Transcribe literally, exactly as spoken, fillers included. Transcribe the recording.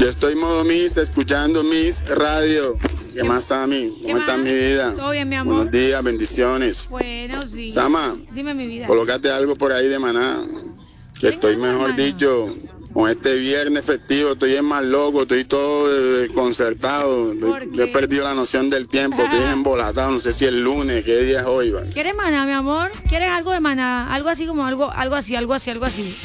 Yo estoy modo Miss, escuchando Miss Radio. ¿Qué, ¿Qué más, Sammy? ¿Cómo está mi vida? Todo bien, mi amor. Buenos días, bendiciones. Bueno, sí. Sama, dime mi vida. Colócate algo por ahí de Maná. Que estoy, mejor dicho, con este viernes festivo, estoy en más loco, estoy todo desconcertado. Yo he perdido la noción del tiempo, estoy embolatado, no sé si es lunes, qué día es hoy. ¿Vale? ¿Quieres Maná, mi amor? ¿Quieres algo de Maná? Algo así como algo, algo así, algo así, algo así.